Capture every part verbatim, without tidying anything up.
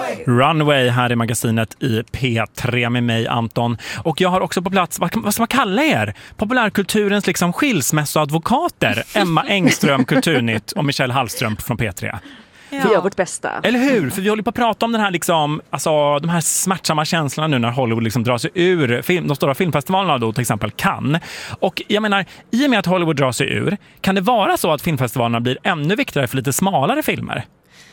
Runway här i magasinet i P tre med mig, Anton. Och jag har också på plats, vad, vad ska man kalla er? Populärkulturens liksom skilsmässoadvokater. Emma Engström, Kulturnytt, och Michelle Hallström från P tre. Ja. Vi gör vårt bästa. Eller hur? För vi håller på att prata om den här liksom, alltså, de här smärtsamma känslorna nu när Hollywood liksom drar sig ur film, de stora filmfestivalerna då, till exempel Cannes. Och jag menar, i och med att Hollywood drar sig ur, kan det vara så att filmfestivalerna blir ännu viktigare för lite smalare filmer?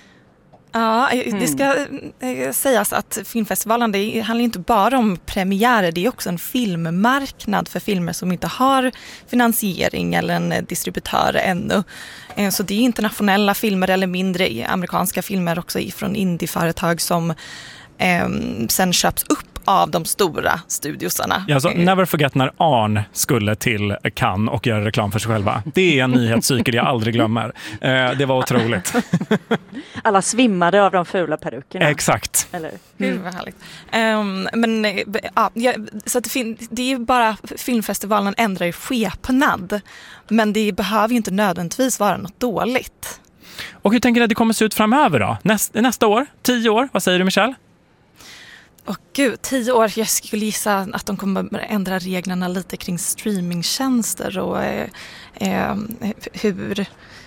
Ja, det ska mm. sägas att filmfestivalen, det handlar inte bara om premiärer, det är också en filmmarknad för filmer som inte har finansiering eller en distributör ännu. Så det är internationella filmer eller mindre amerikanska filmer också från indieföretag som eh, sen köps upp av de stora studiosarna. Ja, så never forget när Arn skulle till Cannes och göra reklam för sig själva. Det är en nyhetscykel jag aldrig glömmer. Eh, det var otroligt. Alla svimmade av de fula perukerna. Exakt. Eller? Mm. Gud vad härligt. Um, men ja, så att det, fin- det är bara filmfestivalen ändrar ju skepnad. Men det behöver ju inte nödvändigtvis vara något dåligt. Och hur tänker du att det kommer se ut framöver då? Näst, nästa år? Tio år? Vad säger du, Michelle? Åh gud, tio år. Jag skulle gissa att de kommer ändra reglerna lite kring streamingtjänster och eh, eh, hur...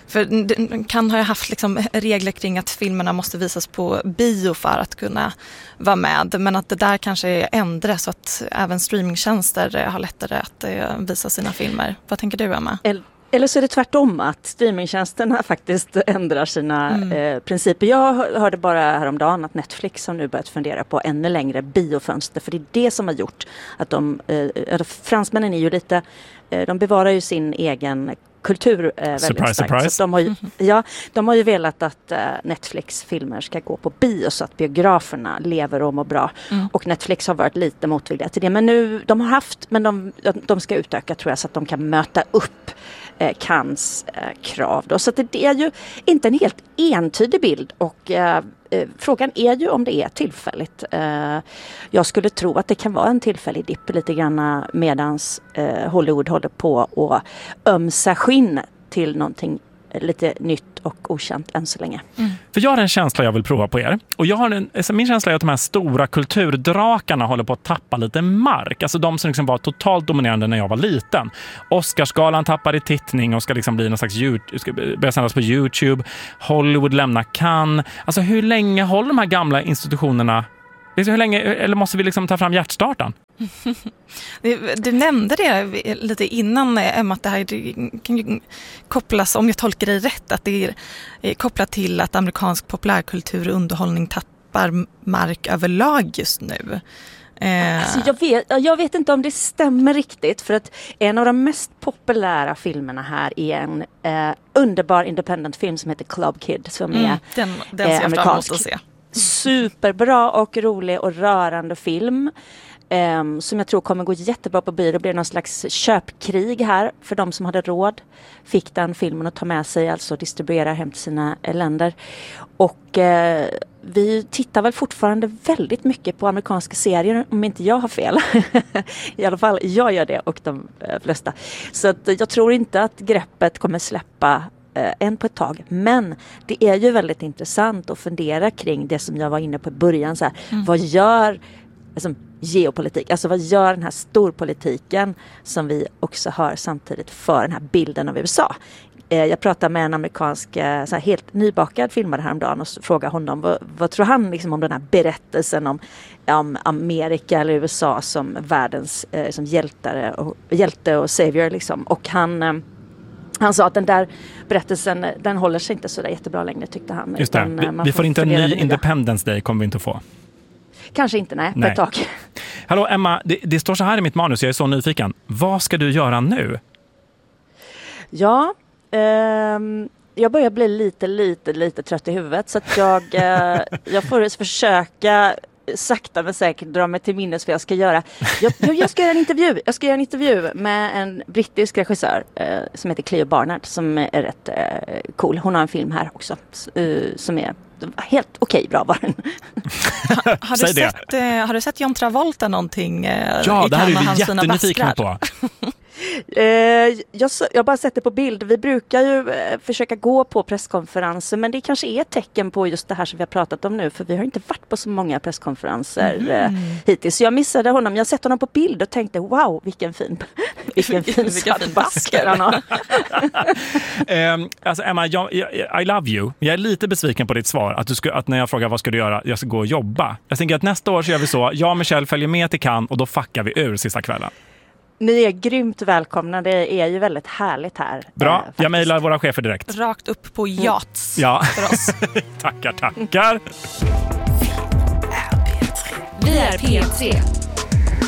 För kan ha haft liksom regler kring att filmerna måste visas på bio för att kunna vara med. Men att det där kanske ändras så att även streamingtjänster har lättare att eh, visa sina filmer. Vad tänker du, Emma? Eller så är det tvärtom att streamingtjänsterna faktiskt ändrar sina mm. eh, principer. Jag hörde bara häromdagen att Netflix har nu börjat fundera på ännu längre biofönster. För det är det som har gjort att de, eh, fransmännen är ju lite, eh, de bevarar ju sin egen kultur eh, väldigt surprise, starkt. surprise. Så de, har ju, ja, de har ju velat att eh, Netflix-filmer ska gå på bio så att biograferna lever och mår bra. Mm. Och Netflix har varit lite motvilliga till det. Men nu, de har haft, men de, de ska utöka tror jag så att de kan möta upp eh, Cannes eh, krav. Då. Så att det, det är ju inte en helt entydig bild och eh, eh, frågan är ju om det är tillfälligt. Eh, jag skulle tro att det kan vara en tillfällig dipp lite grann medans eh, Hollywood håller på att ömsa skinn till någonting lite nytt och okänt än så länge. Mm. För jag har en känsla jag vill prova på er. Och jag har en, alltså min känsla är att de här stora kulturdrakarna håller på att tappa lite mark. Alltså de som liksom var totalt dominerande när jag var liten. Oscarsgalan tappar i tittning och ska liksom bli någon slags ska börja sändas på YouTube. Hollywood lämnar Cannes. Alltså hur länge håller de här gamla institutionerna? Hur länge, eller måste vi liksom ta fram hjärtstarten? Du nämnde det lite innan, Emma, att det här kan ju kopplas, om jag tolkar det rätt, att det är kopplat till att amerikansk populärkultur och underhållning tappar mark överlag just nu. Alltså jag, vet, jag vet inte om det stämmer riktigt, för att en av de mest populära filmerna här är en eh, underbar independent film som heter Club Kid, som mm, är den, den ser jag amerikansk. fram emot att se. Superbra och rolig och rörande film um, som jag tror kommer gå jättebra på bio. Det blir någon slags köpkrig här för de som hade råd. Fick den filmen att ta med sig, alltså distribuera hem till sina länder. Och uh, vi tittar väl fortfarande väldigt mycket på amerikanska serier, om inte jag har fel. I alla fall, jag gör det och de uh, flesta. Så att, jag tror inte att greppet kommer släppa än på ett tag. Men det är ju väldigt intressant att fundera kring det som jag var inne på i början. Så här, mm. Vad gör alltså, geopolitik? Alltså vad gör den här storpolitiken som vi också hör samtidigt för den här bilden av U S A? Eh, jag pratade med en amerikansk så här, helt nybakad filmare häromdagen och frågade honom vad, vad tror han liksom, om den här berättelsen om, om Amerika eller U S A som världens eh, som hjältare och, hjälte och savior liksom. Och han eh, Han sa att den där berättelsen, den håller sig inte så där jättebra längre, tyckte han. Just det. Vi, vi får inte en ny Independence Day, kommer vi inte få. Kanske inte, nej, nej. På ett tag. Hallå Emma, det, det står så här i mitt manus, jag är så nyfiken. Vad ska du göra nu? Ja, ehm, jag börjar bli lite, lite, lite trött i huvudet. Så att jag, eh, jag får försöka sakta men säkert dra mig till minnes för jag ska göra. Jag, jag ska göra en intervju. Jag ska göra en intervju med en brittisk regissör eh, som heter Cleo Barnard, som är rätt eh, cool. Hon har en film här också eh, som är helt okej, bra var den. ha, har, du sett, eh, har du sett John Travolta någonting eh, ja, i det här är med vi hans jättenyfikna på. Eh, jag, jag har bara sett det på bild. Vi brukar ju eh, försöka gå på presskonferenser, men det kanske är ett tecken på just det här som vi har pratat om nu, för vi har inte varit på så många presskonferenser mm. eh, hittills. Så jag missade honom. Jag har sett honom på bild och tänkte, wow, vilken fin vilken fin, vilken fin basker han har. um, alltså Emma, jag, jag, I love you. Jag är lite besviken på ditt svar, att, du ska, att när jag frågar vad ska du göra, jag ska gå och jobba. Jag tänker att nästa år så gör vi så. Jag och Michelle följer med till Cannes och då fuckar vi ur sista kvällen. Ni är grymt välkomna. Det är ju väldigt härligt här. Bra, eh, jag mejlar våra chefer direkt. Rakt upp på yachts mm. ja. för oss. tackar, tackar. Vi är P tre.